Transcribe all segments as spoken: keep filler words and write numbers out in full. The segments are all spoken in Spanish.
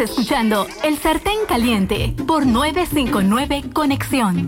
escuchando El Sartén Caliente por novecientos cincuenta y nueve Conexión.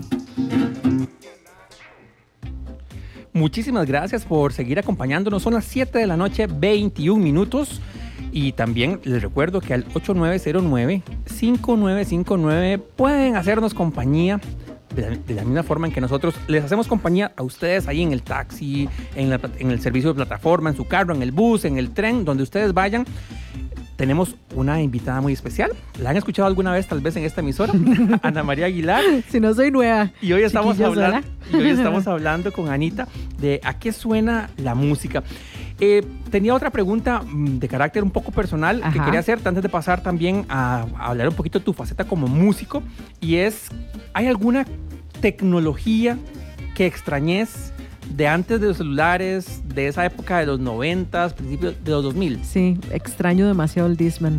Muchísimas gracias por seguir acompañándonos. Son las siete de la noche, veintiún minutos. Y también les recuerdo que al ocho nueve cero nueve, cinco nueve cinco nueve pueden hacernos compañía de la, de la misma forma en que nosotros les hacemos compañía a ustedes ahí en el taxi, en, la, en el servicio de plataforma, en su carro, en el bus, en el tren, donde ustedes vayan. Tenemos una invitada muy especial. ¿La han escuchado alguna vez, tal vez en esta emisora? Ana María Aguilar. Si no soy nueva. Y hoy estamos, Chiquillos, hablando, y hoy estamos hablando con Anita de a qué suena la música. Eh, tenía otra pregunta de carácter un poco personal Ajá. que quería hacerte antes de pasar también a, a hablar un poquito de tu faceta como músico. Y es, ¿hay alguna tecnología que extrañes de antes de los celulares, de esa época de los noventas, principios de los dos mil? Sí, extraño demasiado el Discman.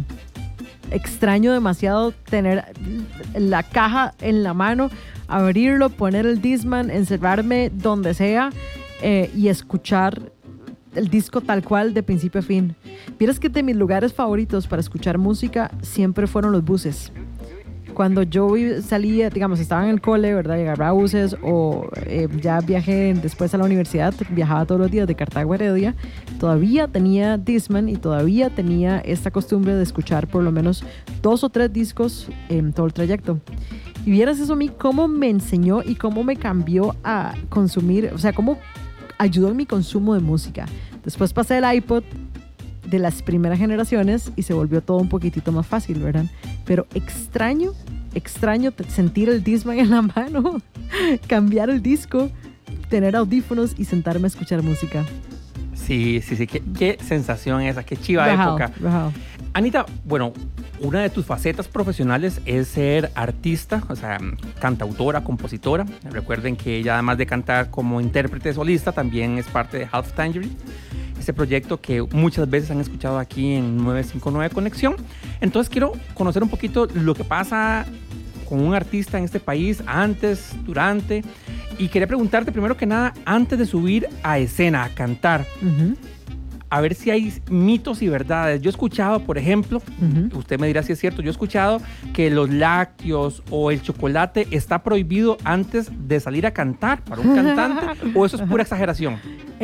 Extraño demasiado tener la caja en la mano, abrirlo, poner el Discman, encerrarme donde sea eh, y escuchar el disco tal cual de principio a fin. Vieras que de mis lugares favoritos para escuchar música siempre fueron los buses. Cuando yo salía, digamos, estaba en el cole, ¿verdad? Y agarraba buses o eh, ya viajé después a la universidad, viajaba todos los días de Cartago a Heredia, todavía tenía Discman y todavía tenía esta costumbre de escuchar por lo menos dos o tres discos en todo el trayecto. Y vieras eso a mí, cómo me enseñó y cómo me cambió a consumir, o sea, cómo ayudó en mi consumo de música. Después pasé el iPod de las primeras generaciones y se volvió todo un poquitito más fácil, ¿verdad? Pero extraño, extraño sentir el Discman en la mano, cambiar el disco, tener audífonos y sentarme a escuchar música. Sí, sí, sí, qué, qué sensación esa, qué chiva Rajao, época. rajao. Anita, bueno, una de tus facetas profesionales es ser artista, o sea, cantautora, compositora. Recuerden que ella, además de cantar como intérprete solista, también es parte de Half Tangerine, ese proyecto que muchas veces han escuchado aquí en novecientos cincuenta y nueve Conexión. Entonces quiero conocer un poquito lo que pasa con un artista en este país, antes, durante, y quería preguntarte primero que nada, antes de subir a escena, a cantar, uh-huh. a ver si hay mitos y verdades. Yo he escuchado, por ejemplo, uh-huh. usted me dirá si es cierto, yo he escuchado que los lácteos o el chocolate está prohibido antes de salir a cantar para un cantante, o eso es pura exageración.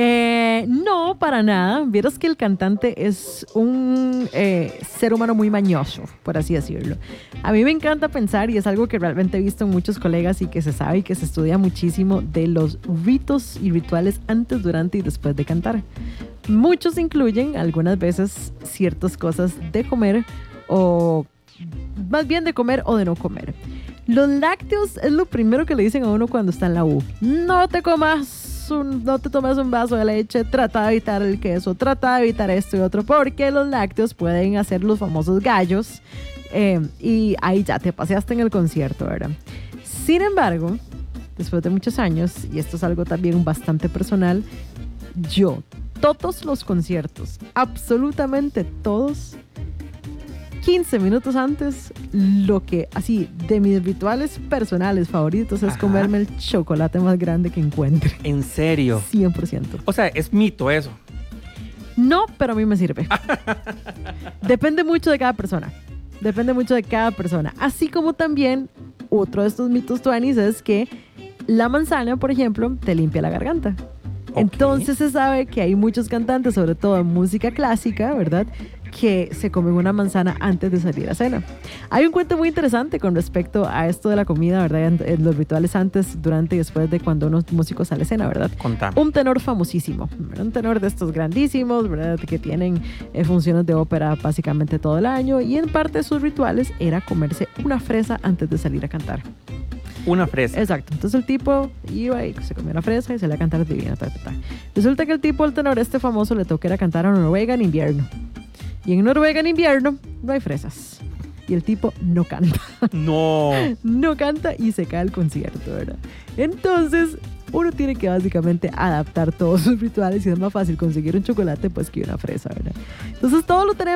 Eh, no, para nada. Vieras que el cantante es un eh, ser humano muy mañoso, por así decirlo. A mí me encanta pensar, y es algo que realmente he visto en muchos colegas y que se sabe y que se estudia muchísimo, de los ritos y rituales antes, durante y después de cantar. Muchos incluyen algunas veces ciertas cosas de comer, o más bien de comer o de no comer. Los lácteos es lo primero que le dicen a uno cuando está en la U. No te comas un, no te tomes un vaso de leche, trata de evitar el queso, trata de evitar esto y otro, porque los lácteos pueden hacer los famosos gallos eh, y ahí ya te paseaste en el concierto, ¿verdad? Sin embargo, después de muchos años, y esto es algo también bastante personal, yo todos los conciertos, absolutamente todos, quince minutos antes, lo que, así, de mis rituales personales favoritos es Ajá. comerme el chocolate más grande que encuentre. ¿En serio? cien por ciento. O sea, es mito eso. No, pero a mí me sirve. Depende mucho de cada persona. Depende mucho de cada persona. Así como también, otro de estos mitos tuanis es que la manzana, por ejemplo, te limpia la garganta. Okay. Entonces se sabe que hay muchos cantantes, sobre todo en música clásica, ¿verdad?, que se comen una manzana antes de salir a cena. Hay un cuento muy interesante con respecto a esto de la comida, ¿verdad?, en, en los rituales antes, durante y después de cuando unos músicos salen a escena, ¿verdad? Contame. Un tenor famosísimo, ¿verdad? Un tenor de estos grandísimos, ¿verdad?, que tienen eh, funciones de ópera básicamente todo el año, y en parte de sus rituales era comerse una fresa antes de salir a cantar. Una fresa. Exacto. Entonces el tipo iba y se comía una fresa y se le iba a cantar divina. Ta, ta, ta. Resulta que el tipo, el tenor este famoso, le toca ir a cantar a Noruega en invierno. Y en Noruega en invierno no hay fresas. Y el tipo no canta. No. No canta y se cae el concierto, ¿verdad? Entonces uno tiene que básicamente adaptar todos sus rituales, y es más fácil conseguir un chocolate pues que una fresa, ¿verdad? Entonces todo lo tenemos